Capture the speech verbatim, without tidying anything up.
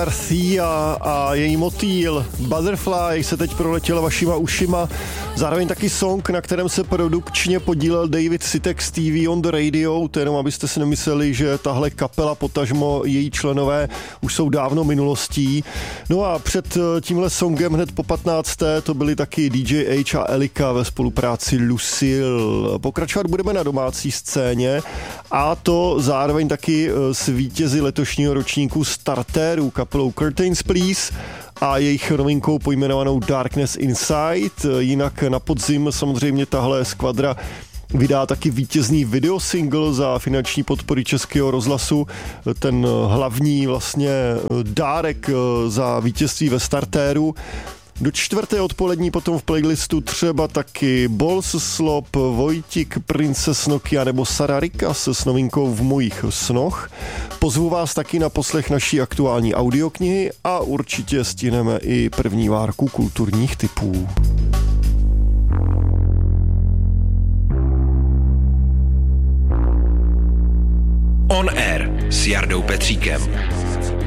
Thea a její motýl Butterfly se teď proletěla vašima ušima. Zároveň taky song, na kterém se produkčně podílel David Sitek z T V on the Radio, to jenom abyste si nemysleli, že tahle kapela, potažmo její členové, už jsou dávno minulostí. No a před tímhle songem hned po patnácté to byli taky D J H a Elika ve spolupráci Lucille. Pokračovat budeme na domácí scéně a to zároveň taky s vítězi letošního ročníku startérů kapelou Curtains Please a jejich novinkou pojmenovanou Darkness Inside. Jinak na podzim samozřejmě tahle skvadra vydá taky vítězný videosingle za finanční podpory Českého rozhlasu. Ten hlavní vlastně dárek za vítězství ve startéru. Do čtvrté odpolední potom v playlistu třeba taky Balls Slop, Vojtik, Princess Nokia nebo Sara Rikas s novinkou V mojich snoch. Pozvu vás taky na poslech naší aktuální audioknihy a určitě stihneme i první várku kulturních tipů. On Air s Jardou Petříkem.